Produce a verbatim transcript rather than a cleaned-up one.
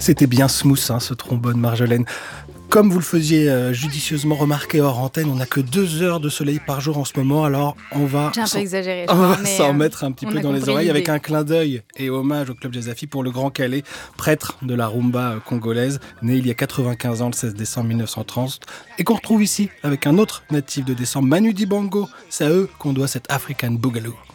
C'était bien smooth, hein, ce trombone, Marjolaine. Comme vous le faisiez euh, judicieusement remarquer hors antenne, on n'a que deux heures de soleil par jour en ce moment, alors on va J'ai un peu exagéré, je on crois, va mais s'en euh, mettre un petit on peu a dans les compris oreilles l'idée. avec un clin d'œil et hommage au Club Jazz Affi pour le Grand Calais, prêtre de la rumba euh, congolaise, né il y a quatre-vingt-quinze ans, le seize décembre mille neuf cent trente, et qu'on retrouve ici avec un autre natif de décembre, Manu Dibango. C'est à eux qu'on doit cet African Boogaloo.